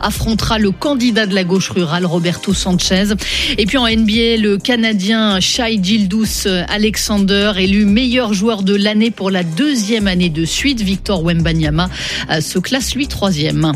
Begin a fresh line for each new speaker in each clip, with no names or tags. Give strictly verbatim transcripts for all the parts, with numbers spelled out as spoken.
affrontera le candidat de la gauche rurale, Roberto Sanchez. Et puis en N B A, le Canadien Shai Gilgeous-Alexander, élu meilleur joueur de l'année pour la deuxième année de suite. Victor Wembanyama se classe lui troisième.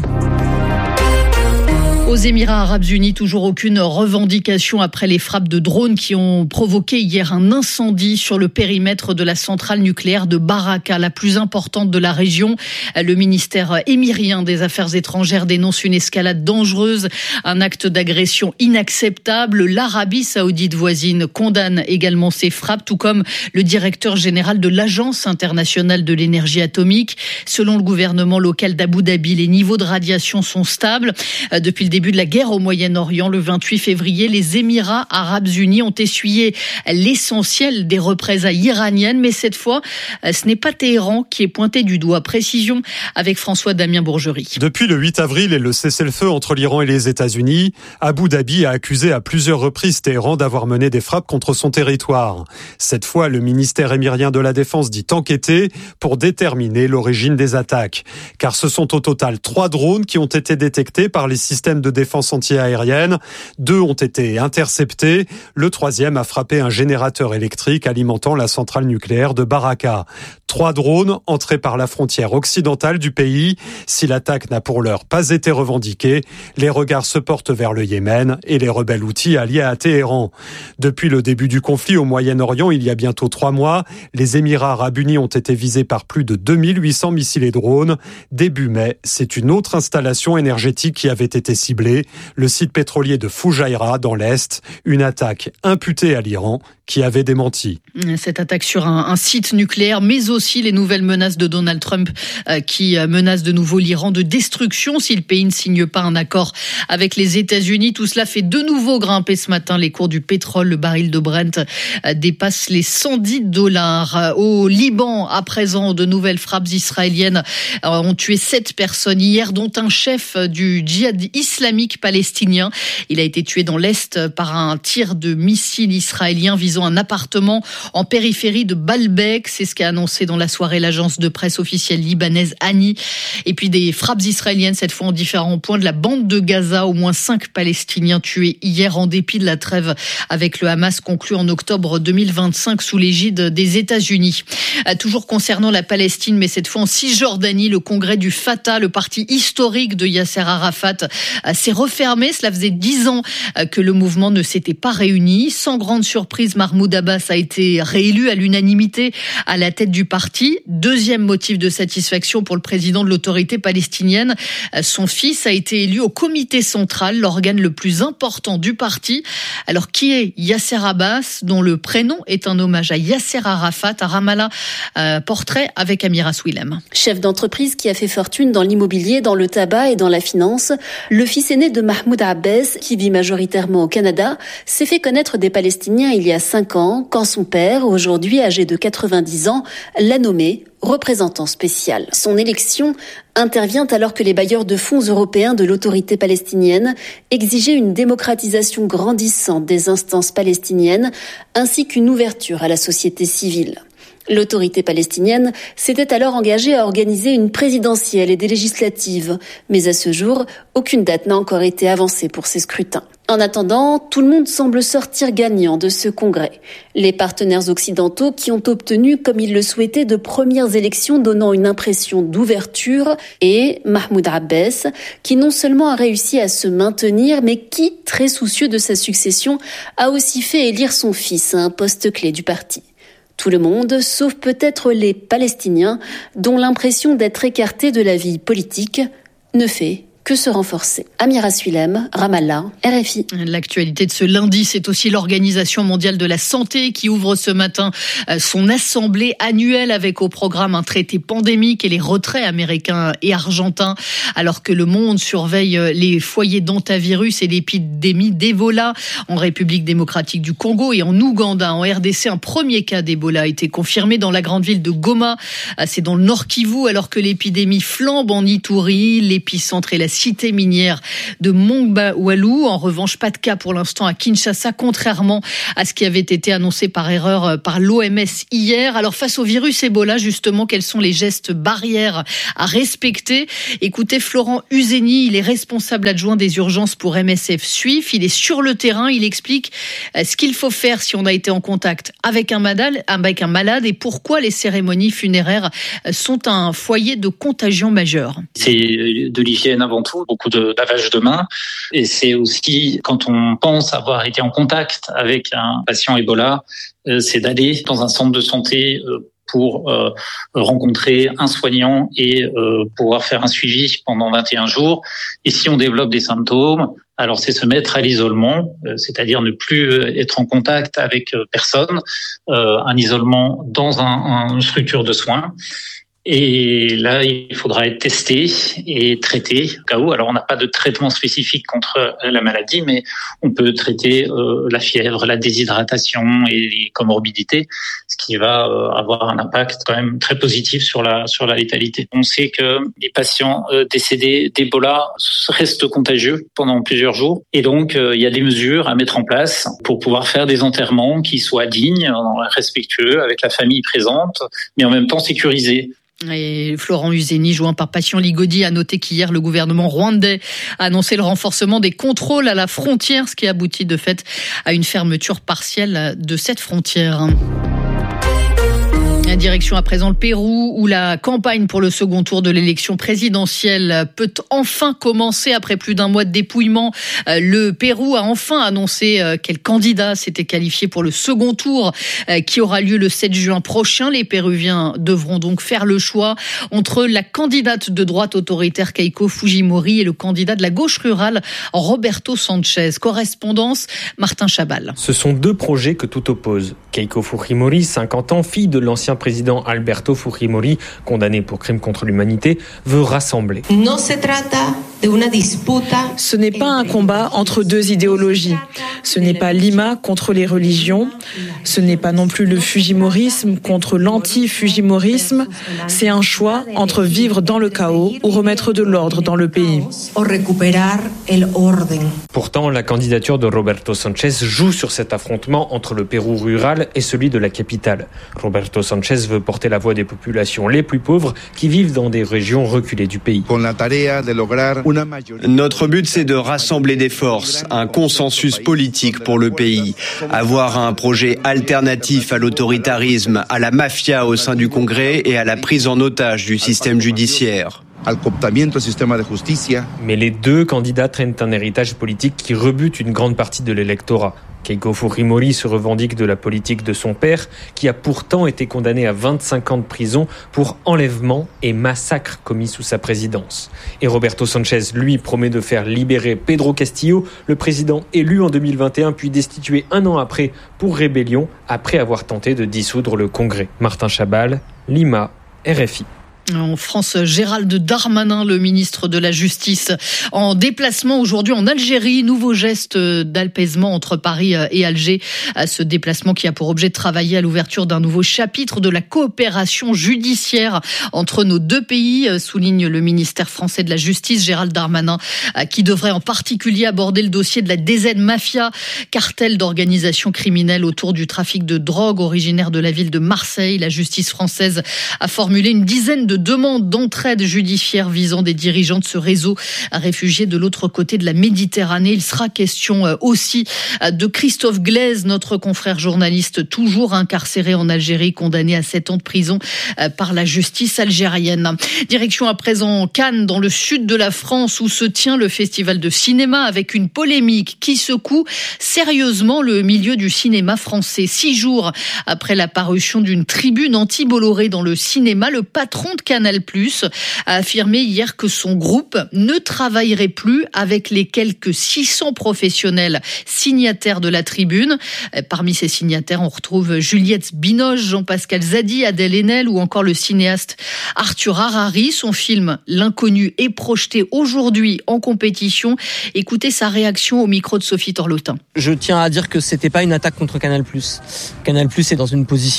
Aux Émirats Arabes Unis, toujours aucune revendication après les frappes de drones qui ont provoqué hier un incendie sur le périmètre de la centrale nucléaire de Baraka, la plus importante de la région. Le ministère émirien des Affaires étrangères dénonce une escalade dangereuse, un acte d'agression inacceptable. L'Arabie saoudite voisine condamne également ces frappes, tout comme le directeur général de l'Agence internationale de l'énergie atomique. Selon le gouvernement local d'Abu Dhabi, les niveaux de radiation sont stables. Depuis le début de la guerre au Moyen-Orient, le vingt-huit février, les Émirats Arabes Unis ont essuyé l'essentiel des représailles iraniennes, mais cette fois, ce n'est pas Téhéran qui est pointé du doigt. Précision avec François-Damien Bourgerie.
Depuis le huit avril et le cessez-le-feu entre l'Iran et les États-Unis, Abu Dhabi a accusé à plusieurs reprises Téhéran d'avoir mené des frappes contre son territoire. Cette fois, le ministère émirien de la Défense dit enquêter pour déterminer l'origine des attaques. Car ce sont au total trois drones qui ont été détectés par les systèmes de défense anti-aérienne. Deux ont été interceptés. Le troisième a frappé un générateur électrique alimentant la centrale nucléaire de Baraka. Trois drones entrés par la frontière occidentale du pays. Si l'attaque n'a pour l'heure pas été revendiquée, les regards se portent vers le Yémen et les rebelles houthis alliés à Téhéran. Depuis le début du conflit au Moyen-Orient, il y a bientôt trois mois, les Émirats Arabes Unis ont été visés par plus de deux mille huit cents missiles et drones. Début mai, c'est une autre installation énergétique qui avait été ciblée, le site pétrolier de Fujairah dans l'Est, une attaque imputée à l'Iran qui avait démenti.
Cette attaque sur un, un site nucléaire, mais aussi les nouvelles menaces de Donald Trump euh, qui menacent de nouveau l'Iran de destruction si le pays ne signe pas un accord avec les États-Unis. Tout cela fait de nouveau grimper ce matin les cours du pétrole. Le baril de Brent euh, dépasse les cent dix dollars. Au Liban, à présent, de nouvelles frappes israéliennes euh, ont tué sept personnes hier, dont un chef du djihad islamique palestinien. Il a été tué dans l'Est par un tir de missile israélien visant un appartement en périphérie de Baalbek. C'est ce qu'a annoncé dans la soirée l'agence de presse officielle libanaise Ani. Et puis des frappes israéliennes, cette fois en différents points de la bande de Gaza. Au moins cinq Palestiniens tués hier en dépit de la trêve avec le Hamas conclue en octobre deux mille vingt-cinq sous l'égide des États-Unis. Toujours concernant la Palestine, mais cette fois en Cisjordanie, le congrès du Fatah, le parti historique de Yasser Arafat, s'est refermé. Cela faisait dix ans que le mouvement ne s'était pas réuni. Sans grande surprise, Mahmoud Abbas a été réélu à l'unanimité à la tête du parti. Deuxième motif de satisfaction pour le président de l'autorité palestinienne. Son fils a été élu au comité central, l'organe le plus important du parti. Alors, qui est Yasser Abbas, dont le prénom est un hommage à Yasser Arafat, à Ramallah? Euh, portrait avec Amira Swilem.
Chef d'entreprise qui a fait fortune dans l'immobilier, dans le tabac et dans la finance, le fils aîné de Mahmoud Abbas, qui vit majoritairement au Canada, s'est fait connaître des Palestiniens il y a cinq ans, quand son père, aujourd'hui âgé de quatre-vingt-dix ans, l'a nommé représentant spécial. Son élection intervient alors que les bailleurs de fonds européens de l'autorité palestinienne exigeaient une démocratisation grandissante des instances palestiniennes, ainsi qu'une ouverture à la société civile. L'autorité palestinienne s'était alors engagée à organiser une présidentielle et des législatives, mais à ce jour, aucune date n'a encore été avancée pour ces scrutins. En attendant, tout le monde semble sortir gagnant de ce congrès. Les partenaires occidentaux qui ont obtenu, comme ils le souhaitaient, de premières élections donnant une impression d'ouverture, et Mahmoud Abbas, qui non seulement a réussi à se maintenir, mais qui, très soucieux de sa succession, a aussi fait élire son fils à un poste clé du parti. Tout le monde, sauf peut-être les Palestiniens, dont l'impression d'être écartés de la vie politique ne fait que se renforcer. Amira Swilem, Ramallah, R F I.
L'actualité de ce lundi, c'est aussi l'Organisation mondiale de la santé qui ouvre ce matin son assemblée annuelle avec au programme un traité pandémique et les retraits américains et argentins, alors que le monde surveille les foyers d'hantavirus et l'épidémie d'Ebola en République démocratique du Congo et en Ouganda. En R D C, un premier cas d'Ebola a été confirmé dans la grande ville de Goma. C'est dans le Nord Kivu, alors que l'épidémie flambe en Ituri, l'épicentre et la cité minière de Mongbawalu. En revanche, pas de cas pour l'instant à Kinshasa, contrairement à ce qui avait été annoncé par erreur par l'O M S hier. Alors face au virus Ebola, justement, quels sont les gestes barrières à respecter? Écoutez Florent Uzeni, il est responsable adjoint des urgences pour M S F Suif. Il est sur le terrain, il explique ce qu'il faut faire si on a été en contact avec un malade, avec un malade et pourquoi les cérémonies funéraires sont un foyer de contagion majeure.
C'est de l'hygiène avant tout, beaucoup de lavage de mains et c'est aussi quand on pense avoir été en contact avec un patient Ebola, c'est d'aller dans un centre de santé pour euh, rencontrer un soignant et euh, pouvoir faire un suivi pendant vingt et un jours. Et si on développe des symptômes, alors c'est se mettre à l'isolement, euh, c'est-à-dire ne plus être en contact avec personne, euh, un isolement dans un, une structure de soins. Et là, il faudra être testé et traité au cas où. Alors, on n'a pas de traitement spécifique contre la maladie, mais on peut traiter euh, la fièvre, la déshydratation et les comorbidités, ce qui va euh, avoir un impact quand même très positif sur la sur la létalité. On sait que les patients euh, décédés d'Ebola restent contagieux pendant plusieurs jours, et donc euh, il y a des mesures à mettre en place pour pouvoir faire des enterrements qui soient dignes, respectueux avec la famille présente, mais en même temps sécurisés.
Et Florent Uzeni, joint par Patient Ligodi, a noté qu'hier, le gouvernement rwandais a annoncé le renforcement des contrôles à la frontière, ce qui aboutit de fait à une fermeture partielle de cette frontière. Direction à présent le Pérou, où la campagne pour le second tour de l'élection présidentielle peut enfin commencer après plus d'un mois de dépouillement. Le Pérou a enfin annoncé quel candidat s'était qualifié pour le second tour qui aura lieu le sept juin prochain. Les Péruviens devront donc faire le choix entre la candidate de droite autoritaire Keiko Fujimori et le candidat de la gauche rurale Roberto Sanchez. Correspondance Martin Chabal.
Ce sont deux projets que tout oppose. Keiko Fujimori, cinquante ans, fille de l'ancien président Alberto Fujimori, condamné pour crimes contre l'humanité, veut rassembler.
Ce n'est pas un combat entre deux idéologies. Ce n'est pas Lima contre les religions. Ce n'est pas non plus le fujimorisme contre l'anti-fujimorisme. C'est un choix entre vivre dans le chaos ou remettre de l'ordre dans le pays.
Pourtant, la candidature de Roberto Sanchez joue sur cet affrontement entre le Pérou rural et celui de la capitale. Roberto Sanchez veut porter la voix des populations les plus pauvres qui vivent dans des régions reculées du pays.
Notre but, c'est de rassembler des forces, un consensus politique pour le pays, avoir un projet alternatif à l'autoritarisme, à la mafia au sein du Congrès et à la prise en otage du système judiciaire.
Mais les deux candidats traînent un héritage politique qui rebute une grande partie de l'électorat. Keiko Fujimori se revendique de la politique de son père, qui a pourtant été condamné à vingt-cinq ans de prison pour enlèvement et massacre commis sous sa présidence. Et Roberto Sanchez, lui, promet de faire libérer Pedro Castillo, le président élu en deux mille vingt et un, puis destitué un an après pour rébellion, après avoir tenté de dissoudre le Congrès. Martin Chabal, Lima, R F I.
En France, Gérald Darmanin, le ministre de la Justice, en déplacement aujourd'hui en Algérie. Nouveau geste d'apaisement entre Paris et Alger. Ce déplacement qui a pour objet de travailler à l'ouverture d'un nouveau chapitre de la coopération judiciaire entre nos deux pays, souligne le ministère français de la Justice. Gérald Darmanin, qui devrait en particulier aborder le dossier de la D Z Mafia, cartel d'organisation criminelle autour du trafic de drogue originaire de la ville de Marseille. La justice française a formulé une dizaine de demande d'entraide judiciaire visant des dirigeants de ce réseau réfugiés de l'autre côté de la Méditerranée. Il sera question aussi de Christophe Glaise, notre confrère journaliste toujours incarcéré en Algérie, condamné à sept ans de prison par la justice algérienne. Direction à présent Cannes, dans le sud de la France, où se tient le festival de cinéma avec une polémique qui secoue sérieusement le milieu du cinéma français. Six jours après la parution d'une tribune anti-Bolloré dans le cinéma, le patron de Canal plus, a affirmé hier que son groupe ne travaillerait plus avec les quelques six cents professionnels signataires de la tribune. Parmi ces signataires, on retrouve Juliette Binoche, Jean-Pascal Zadi, Adèle Haenel ou encore le cinéaste Arthur Harari. Son film L'Inconnu est projeté aujourd'hui en compétition. Écoutez sa réaction au micro de Sophie Torlotin.
Je tiens à dire que c'était pas une attaque contre Canal plus. Canal plus est dans une position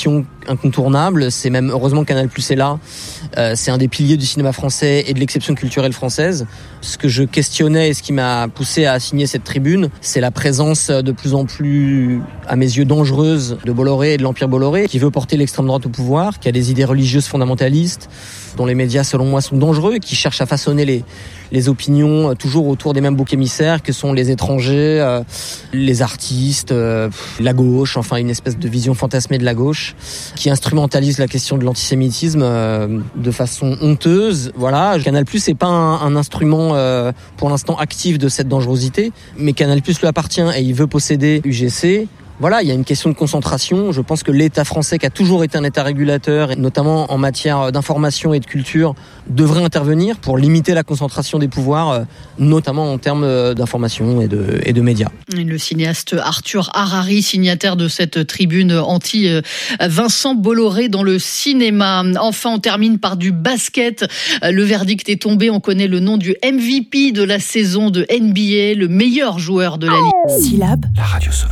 incontournable. C'est même, heureusement, Canal+ est là. Euh, c'est un des piliers du cinéma français et de l'exception culturelle française. Ce que je questionnais et ce qui m'a poussé à signer cette tribune, c'est la présence de plus en plus, à mes yeux, dangereuse de Bolloré et de l'Empire Bolloré, qui veut porter l'extrême droite au pouvoir, qui a des idées religieuses fondamentalistes, dont les médias, selon moi, sont dangereux, qui cherchent à façonner les, les opinions toujours autour des mêmes boucs émissaires que sont les étrangers, euh, les artistes, euh, la gauche, enfin une espèce de vision fantasmée de la gauche, qui instrumentalise la question de l'antisémitisme euh, de façon honteuse. Voilà, Canal+ c'est pas un, un instrument euh, pour l'instant actif de cette dangerosité, mais Canal+ lui appartient et il veut posséder U G C. Voilà, il y a une question de concentration. Je pense que l'État français, qui a toujours été un État régulateur, notamment en matière d'information et de culture, devrait intervenir pour limiter la concentration des pouvoirs, notamment en termes d'information et de, et de médias.
Le cinéaste Arthur Harari, signataire de cette tribune anti-Vincent Bolloré dans le cinéma. Enfin, on termine par du basket. Le verdict est tombé. On connaît le nom du M V P de la saison de N B A, le meilleur joueur de la Ligue.
Syllab, la radio sauvage.